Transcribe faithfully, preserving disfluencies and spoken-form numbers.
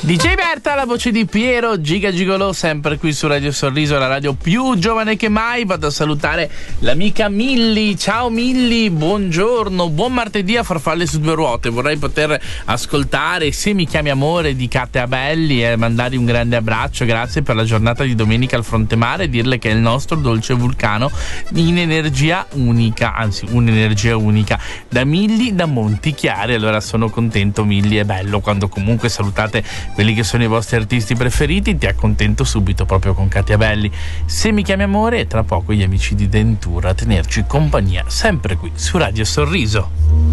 D J Berta, la voce di Piero Giga Gigolò, sempre qui su Radio Sorriso, la radio più giovane che mai. Vado a salutare l'amica Milli. Ciao Milli, buongiorno, buon martedì a Farfalle su due ruote. Vorrei poter ascoltare Se mi chiami amore di Katia Abelli e mandargli un grande abbraccio. Grazie per la giornata di domenica al fronte mare e dirle che è il nostro dolce vulcano in energia unica, anzi un'energia unica. Da Milli, da Montichiari. Allora sono contento Milli, è bello quando comunque salutate quelli che sono i vostri artisti preferiti. Ti accontento subito proprio con Katia Belli. Se mi chiami amore, e tra poco gli amici di Dentura a tenerci compagnia sempre qui su Radio Sorriso.